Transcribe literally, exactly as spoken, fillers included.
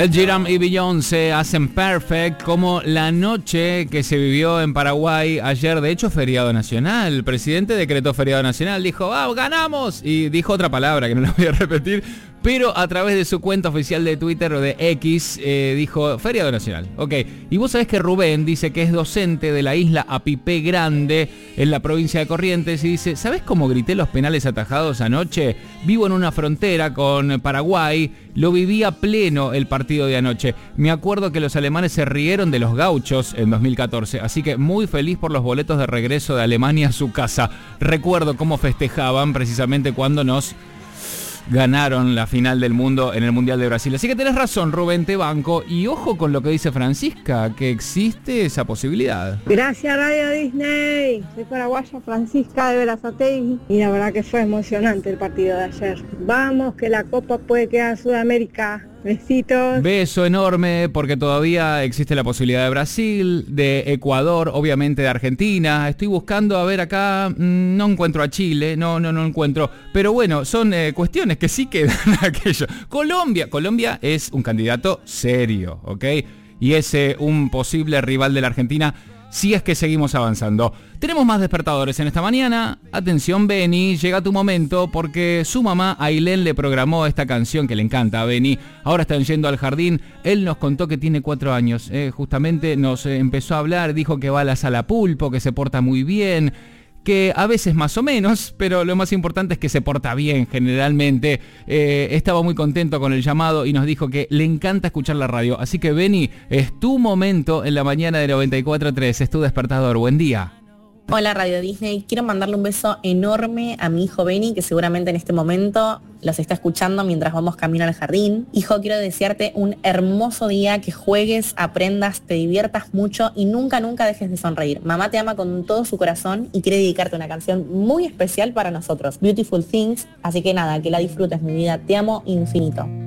Ed Sheeran y Beyoncé hacen Perfect, como la noche que se vivió en Paraguay ayer. De hecho, feriado nacional. El presidente decretó feriado nacional, dijo, ¡vamos, ganamos! Y dijo otra palabra que no la voy a repetir, pero a través de su cuenta oficial de Twitter o de X, eh, dijo feriado nacional. Ok, y vos sabés que Rubén dice que es docente de la isla Apipé Grande, en la provincia de Corrientes, y dice, ¿sabés cómo grité los penales atajados anoche? Vivo en una frontera con Paraguay, lo viví a pleno el partido de anoche. Me acuerdo que los alemanes se rieron de los gauchos en dos mil catorce, así que muy feliz por los boletos de regreso de Alemania a su casa. Recuerdo cómo festejaban precisamente cuando nos ganaron la final del mundo en el Mundial de Brasil. Así que tenés razón, Rubén, te banco. Y ojo con lo que dice Francisca, que existe esa posibilidad. Gracias, Radio Disney. Soy paraguaya Francisca de Berazategui. Y la verdad que fue emocionante el partido de ayer. Vamos, que la Copa puede quedar en Sudamérica. Besitos. Beso enorme, porque todavía existe la posibilidad de Brasil, de Ecuador, obviamente de Argentina. Estoy buscando, a ver acá, mmm, no encuentro a Chile, no, no, no encuentro. Pero bueno, son eh, cuestiones que sí quedan aquello. Colombia, Colombia es un candidato serio, ¿ok? Y es eh, un posible rival de la Argentina, si es que seguimos avanzando. Tenemos más despertadores en esta mañana. Atención, Beni, llega tu momento, porque su mamá Ailén le programó esta canción que le encanta a Beni. Ahora están yendo al jardín. Él nos contó que tiene cuatro años. Eh, justamente nos eh, empezó a hablar, dijo que va a la sala pulpo, que se porta muy bien, que a veces más o menos, pero lo más importante es que se porta bien generalmente. Eh, estaba muy contento con el llamado y nos dijo que le encanta escuchar la radio. Así que, Beni, es tu momento en la mañana de noventa y cuatro punto tres, es tu despertador. Buen día. Hola Radio Disney, quiero mandarle un beso enorme a mi hijo Beni, que seguramente en este momento los está escuchando mientras vamos camino al jardín. Hijo, quiero desearte un hermoso día, que juegues, aprendas, te diviertas mucho y nunca, nunca dejes de sonreír. Mamá te ama con todo su corazón y quiere dedicarte una canción muy especial para nosotros, Beautiful Things, así que nada, que la disfrutes, mi vida, te amo infinito.